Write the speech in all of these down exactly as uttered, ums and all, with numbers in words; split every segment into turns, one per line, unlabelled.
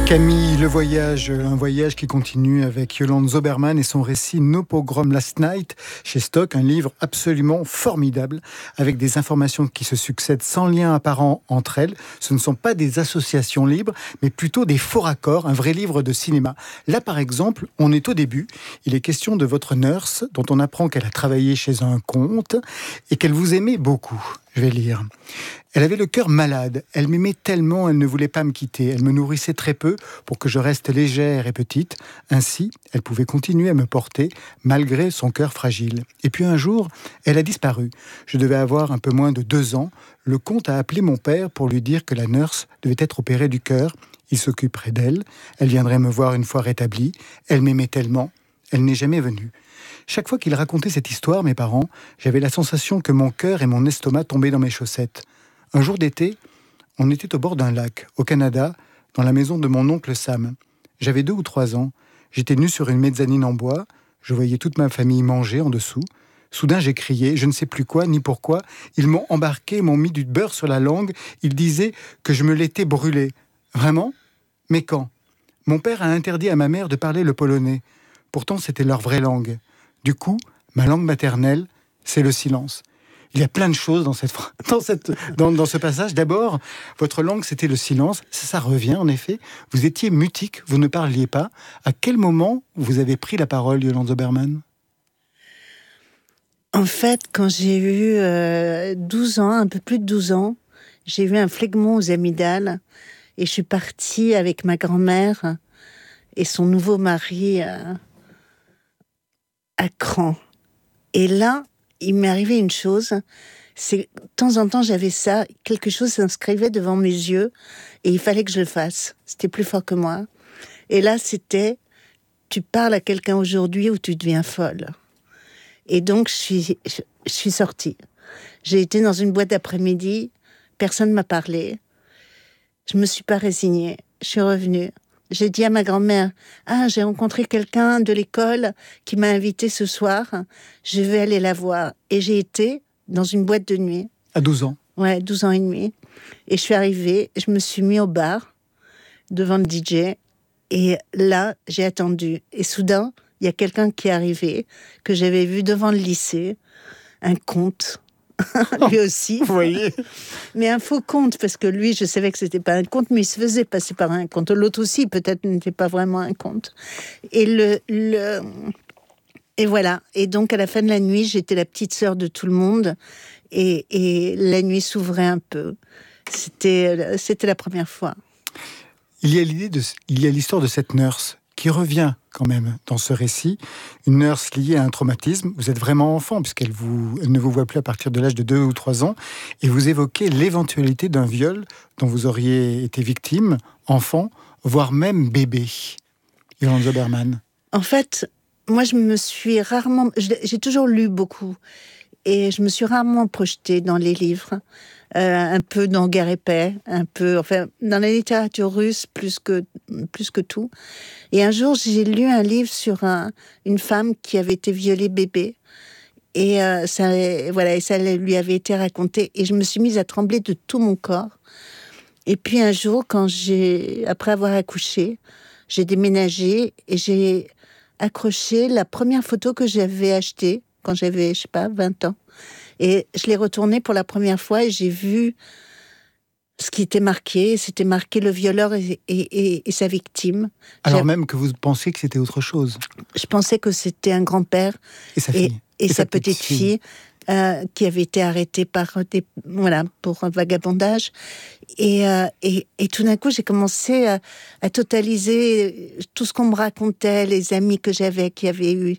Camille, le voyage, un voyage qui continue avec Yolande Zoberman et son récit No Pogrom Last Night chez Stock, un livre absolument formidable avec des informations qui se succèdent sans lien apparent entre elles. Ce ne sont pas des associations libres, mais plutôt des faux raccords, un vrai livre de cinéma. Là, par exemple, on est au début. Il est question de votre nurse, dont on apprend qu'elle a travaillé chez un comte et qu'elle vous aimait beaucoup. Je vais lire. Elle avait le cœur malade. Elle m'aimait tellement, elle ne voulait pas me quitter. Elle me nourrissait très peu pour que je reste légère et petite. Ainsi, elle pouvait continuer à me porter malgré son cœur fragile. Et puis un jour, elle a disparu. Je devais avoir un peu moins de deux ans. Le comte a appelé mon père pour lui dire que la nurse devait être opérée du cœur. Il s'occuperait d'elle. Elle viendrait me voir une fois rétablie. Elle m'aimait tellement. Elle n'est jamais venue. Chaque fois qu'il racontait cette histoire, mes parents, j'avais la sensation que mon cœur et mon estomac tombaient dans mes chaussettes. Un jour d'été, on était au bord d'un lac, au Canada, dans la maison de mon oncle Sam. J'avais deux ou trois ans. J'étais nu sur une mezzanine en bois. Je voyais toute ma famille manger en dessous. Soudain, j'ai crié, je ne sais plus quoi, ni pourquoi. Ils m'ont embarqué, m'ont mis du beurre sur la langue. Ils disaient que je me l'étais brûlé. Vraiment ? Mais quand ? Mon père a interdit à ma mère de parler le polonais. Pourtant, c'était leur vraie langue. Du coup, ma langue maternelle, c'est le silence. Il y a plein de choses dans, cette, dans, cette, dans, dans ce passage. D'abord, votre langue, c'était le silence. Ça, ça revient, en effet. Vous étiez mutique, vous ne parliez pas. À quel moment vous avez pris la parole, Yolande Zoberman ?
En fait, quand j'ai eu euh, douze ans, un peu plus de douze ans, j'ai eu un phlegmon aux amygdales et je suis partie avec ma grand-mère et son nouveau mari euh, à Cran. Et là, il m'est arrivé une chose, c'est de temps en temps j'avais ça, quelque chose s'inscrivait devant mes yeux et il fallait que je le fasse. C'était plus fort que moi. Et là, c'était, tu parles à quelqu'un aujourd'hui ou tu deviens folle. Et donc, je suis, je, je suis sortie. J'ai été dans une boîte d'après-midi, personne ne m'a parlé. Je ne me suis pas résignée, je suis revenue. J'ai dit à ma grand-mère, « Ah, j'ai rencontré quelqu'un de l'école qui m'a invitée ce soir. Je vais aller la voir. » Et j'ai été dans une boîte de nuit.
À douze ans ?
Ouais, douze ans et demi. Et je suis arrivée, je me suis mis au bar, devant le D J. Et là, j'ai attendu. Et soudain, il y a quelqu'un qui est arrivé, que j'avais vu devant le lycée, un conte. Lui aussi.
Vous voyez ?
Mais un faux conte, parce que lui, je savais que c'était pas un conte, mais il se faisait passer par un conte. L'autre aussi, peut-être, n'était pas vraiment un conte. Et le, le... Et voilà. Et donc, à la fin de la nuit, j'étais la petite sœur de tout le monde. Et, et la nuit s'ouvrait un peu. C'était, c'était la première fois.
Il y a l'idée de, il y a l'histoire de cette nurse qui revient quand même dans ce récit, une nurse liée à un traumatisme. Vous êtes vraiment enfant, puisqu'elle vous, elle ne vous voit plus à partir de l'âge de deux ou trois ans, et vous évoquez l'éventualité d'un viol dont vous auriez été victime, enfant, voire même bébé. Yolande Zoberman.
En fait, moi je me suis rarement... J'ai toujours lu beaucoup, et je me suis rarement projetée dans les livres. Euh, un peu dans Guerre et Paix, un peu, enfin, dans la littérature russe plus que, plus que tout. Et un jour, j'ai lu un livre sur un, une femme qui avait été violée bébé. Et, euh, ça, voilà, et ça lui avait été raconté. Et je me suis mise à trembler de tout mon corps. Et puis un jour, quand j'ai, après avoir accouché, j'ai déménagé et j'ai accroché la première photo que j'avais achetée quand j'avais, je sais pas, vingt ans. Et je l'ai retournée pour la première fois et j'ai vu ce qui était marqué. C'était marqué le violeur et, et, et, et sa victime.
Alors
j'ai...
même que vous pensiez que c'était autre chose.
Je pensais que c'était un grand-père
et sa, fille.
Et, et, et sa, sa petite, petite fille, fille euh, qui avait été arrêtée par des, voilà, pour un vagabondage. Et, euh, et, et tout d'un coup, j'ai commencé à, à totaliser tout ce qu'on me racontait, les amis que j'avais qui avaient eu...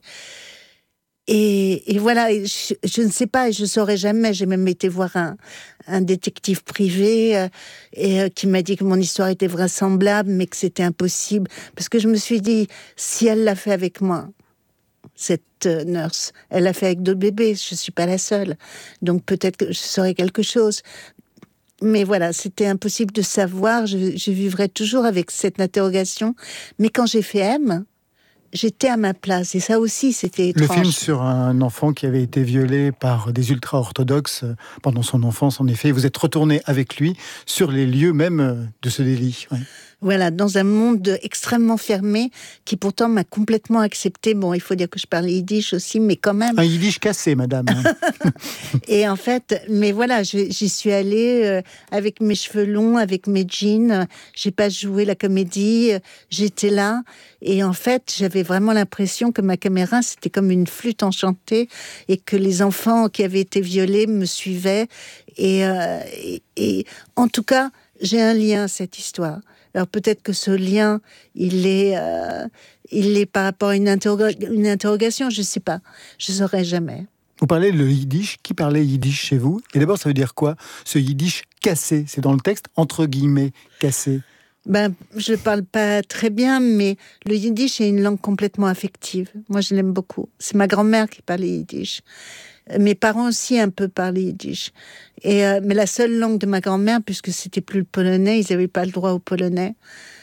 Et, et voilà, je, je ne sais pas, et je ne saurais jamais. J'ai même été voir un, un détective privé euh, et, euh, qui m'a dit que mon histoire était vraisemblable, mais que c'était impossible. Parce que je me suis dit, si elle l'a fait avec moi, cette euh, nurse, elle l'a fait avec d'autres bébés, je ne suis pas la seule. Donc peut-être que je saurais quelque chose. Mais voilà, c'était impossible de savoir. Je, je vivrais toujours avec cette interrogation. Mais quand j'ai fait M... j'étais à ma place, et ça aussi, c'était étrange.
Le film sur un enfant qui avait été violé par des ultra-orthodoxes pendant son enfance, en effet. Vous êtes retourné avec lui sur les lieux même de ce délit. Ouais.
Voilà, dans un monde extrêmement fermé, qui pourtant m'a complètement acceptée. Bon, il faut dire que je parle yiddish aussi, mais quand même.
Un yiddish cassé, madame.
Et en fait, mais voilà, je, j'y suis allée euh, avec mes cheveux longs, avec mes jeans. J'ai pas joué la comédie, euh, j'étais là. Et en fait, j'avais vraiment l'impression que ma caméra, c'était comme une flûte enchantée et que les enfants qui avaient été violés me suivaient. Et, euh, et, et en tout cas, j'ai un lien à cette histoire. Alors peut-être que ce lien, il est, euh, il est par rapport à une, interroga- une interrogation, je ne sais pas. Je ne saurais jamais.
Vous parlez le yiddish. Qui parlait yiddish chez vous? Et d'abord, ça veut dire quoi, ce yiddish cassé? C'est dans le texte, entre guillemets, cassé.
Ben, je ne parle pas très bien, mais le yiddish est une langue complètement affective. Moi, je l'aime beaucoup. C'est ma grand-mère qui parlait yiddish. Mes parents aussi un peu parlaient yiddish. Et, euh, mais la seule langue de ma grand-mère, puisque c'était plus le polonais, ils n'avaient pas le droit au polonais,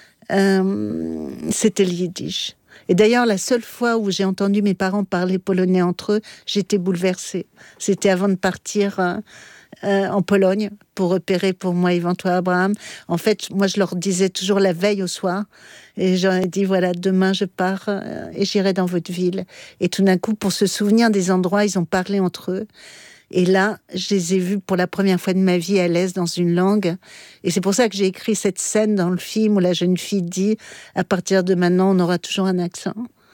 euh, c'était le yiddish. Et d'ailleurs, la seule fois où j'ai entendu mes parents parler polonais entre eux, j'étais bouleversée. C'était avant de partir euh, euh, en Pologne pour repérer pour moi Yvan Toi Abraham. En fait, moi, je leur disais toujours la veille au soir. Et j'aurais dit, voilà, demain je pars euh, et j'irai dans votre ville. Et tout d'un coup, pour se souvenir des endroits, ils ont parlé entre eux. Et là, je les ai vus pour la première fois de ma vie à l'aise dans une langue. Et c'est pour ça que j'ai écrit cette scène dans le film où la jeune fille dit « À partir de maintenant, on aura toujours un accent ».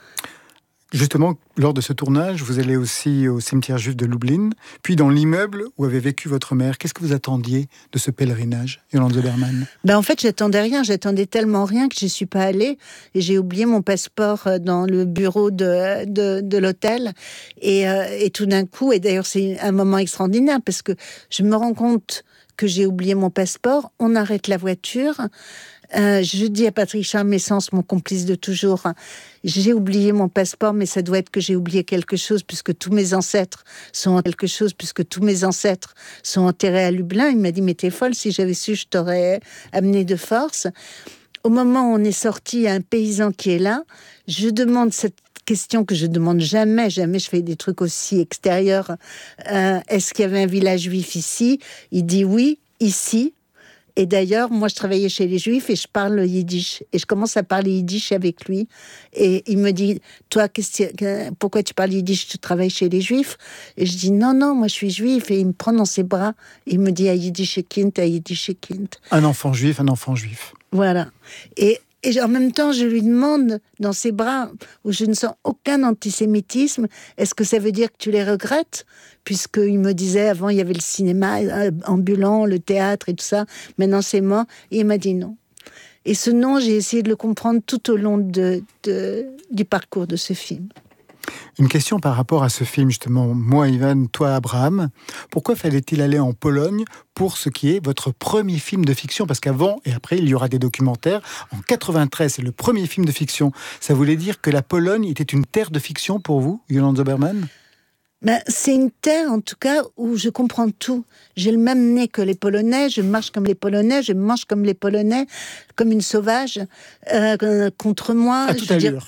Justement, lors de ce tournage, vous allez aussi au cimetière juif de Lublin, puis dans l'immeuble où avait vécu votre mère. Qu'est-ce que vous attendiez de ce pèlerinage, Yolande Zoberman?
Ben en fait, j'attendais rien. J'attendais tellement rien que je ne suis pas allée. Et j'ai oublié mon passeport dans le bureau de, de, de l'hôtel. Et, euh, et tout d'un coup, et d'ailleurs, c'est un moment extraordinaire parce que je me rends compte que j'ai oublié mon passeport. On arrête la voiture. Euh, je dis à Patrick Charles-Messens, mon complice de toujours, j'ai oublié mon passeport, mais ça doit être que j'ai oublié quelque chose, puisque tous mes ancêtres sont quelque chose, puisque tous mes ancêtres sont enterrés à Lublin. Il m'a dit, mais t'es folle, si j'avais su, je t'aurais amené de force. Au moment où on est sorti, il y a un paysan qui est là. Je demande cette question que je demande jamais, jamais je fais des trucs aussi extérieurs. Euh, est-ce qu'il y avait un village juif ici? Il dit oui, ici. Et d'ailleurs, moi, je travaillais chez les Juifs et je parle le yiddish. Et je commence à parler yiddish avec lui. Et il me dit, toi, que, pourquoi tu parles yiddish? Tu travailles chez les Juifs? Et je dis, non, non, moi, je suis juif. Et il me prend dans ses bras. Et il me dit, à yiddish kind, à yiddish kind.
Un enfant juif, un enfant juif.
Voilà. Et, et en même temps, je lui demande, dans ses bras, où je ne sens aucun antisémitisme, est-ce que ça veut dire que tu les regrettes? Puisqu'il me disait, avant, il y avait le cinéma ambulant, le théâtre et tout ça. Maintenant, c'est mort. Et il m'a dit non. Et ce non, j'ai essayé de le comprendre tout au long de, de, du parcours de ce film.
Une question par rapport à ce film, justement. Moi, Yvan, toi, Abraham. Pourquoi fallait-il aller en Pologne pour ce qui est votre premier film de fiction? Parce qu'avant et après, il y aura des documentaires. En quatre-vingt-treize, c'est le premier film de fiction. Ça voulait dire que la Pologne était une terre de fiction pour vous, Yolande Zoberman?
Ben, c'est une terre, en tout cas, où je comprends tout. J'ai le même nez que les Polonais, je marche comme les Polonais, je mange comme les Polonais, comme une sauvage, euh, contre moi.
À toute allure.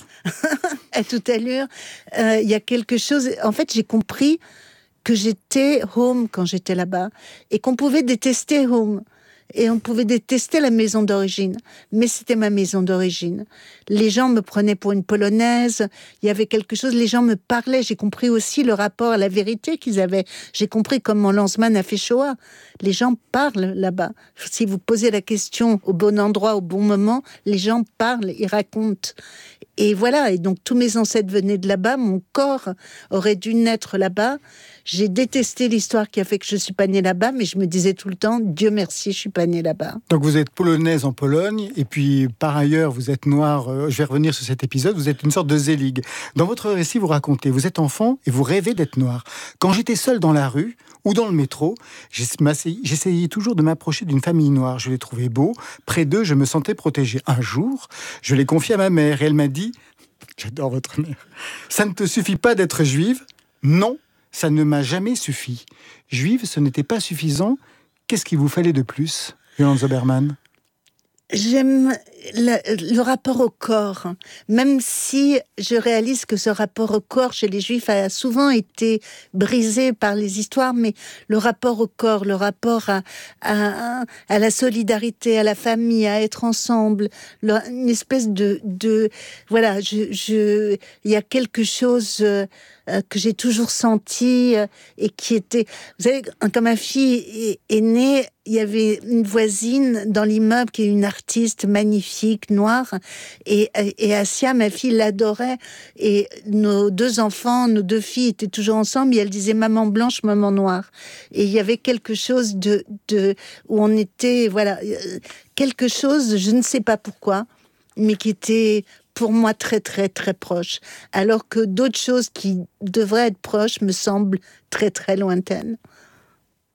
à toute allure. Il euh, y a quelque chose... En fait, j'ai compris que j'étais home quand j'étais là-bas, et qu'on pouvait détester home. Et on pouvait détester la maison d'origine. Mais c'était ma maison d'origine. Les gens me prenaient pour une Polonaise. Il y avait quelque chose, les gens me parlaient. J'ai compris aussi le rapport à la vérité qu'ils avaient. J'ai compris comment Lanzmann a fait Shoah. Les gens parlent là-bas. Si vous posez la question au bon endroit, au bon moment, les gens parlent, ils racontent. Et voilà, et donc tous mes ancêtres venaient de là-bas, mon corps aurait dû naître là-bas. J'ai détesté l'histoire qui a fait que je ne suis pas née là-bas, mais je me disais tout le temps, Dieu merci, je ne suis pas née là-bas.
Donc vous êtes polonaise en Pologne, et puis par ailleurs, vous êtes noire, euh, je vais revenir sur cet épisode, vous êtes une sorte de zélig. Dans votre récit, vous racontez, vous êtes enfant et vous rêvez d'être noire. Quand j'étais seule dans la rue ou dans le métro, j'essayais toujours de m'approcher d'une famille noire. Je les trouvais beaux, près d'eux, je me sentais protégée. Un jour, je l'ai confié à ma mère, et elle m'a dit, j'adore votre mère, ça ne te suffit pas d'être juive? Non, ça ne m'a jamais suffi. Juive, ce n'était pas suffisant. Qu'est-ce qu'il vous fallait de plus, Yolande Zoberman?
J'aime, le, le rapport au corps, même si je réalise que ce rapport au corps chez les Juifs a souvent été brisé par les histoires, mais le rapport au corps, le rapport à, à, à la solidarité, à la famille, à être ensemble, le, une espèce de... de voilà, je, je, il y a quelque chose... Euh, Euh, que j'ai toujours senti euh, et qui était... Vous savez, quand ma fille est, est née, il y avait une voisine dans l'immeuble qui est une artiste magnifique, noire, et, et Assia, ma fille, l'adorait, et nos deux enfants, nos deux filles étaient toujours ensemble, et elle disait maman blanche, maman noire. Et il y avait quelque chose de... de où on était, voilà, quelque chose, je ne sais pas pourquoi, mais qui était... pour moi très très très proche, alors que d'autres choses qui devraient être proches me semblent très très lointaines.